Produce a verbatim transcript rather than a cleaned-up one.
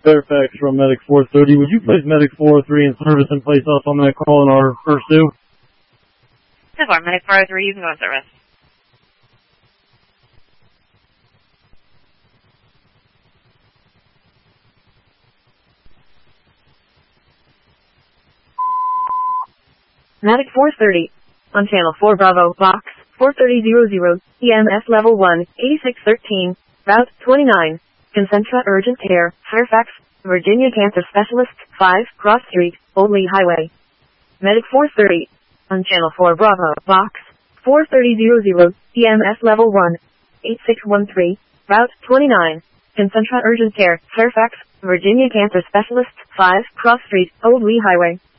Fairfax from Medic four thirty. Would you place Medic four oh three in service and place us on that call in our first due? ten four, Medic four oh three, you can go in service. Medic four thirty. On channel four Bravo, box four thirty hundred, E M S level one, eighty-six thirteen, route twenty-nine. Concentra Urgent Care, Fairfax, Virginia Cancer Specialist, five, Cross Street, Old Lee Highway. Medic four thirty. On channel four Bravo, box four thirty hundred, E M S level one, eighty-six thirteen, route twenty-nine. Concentra Urgent Care, Fairfax, Virginia Cancer Specialist, five, Cross Street, Old Lee Highway.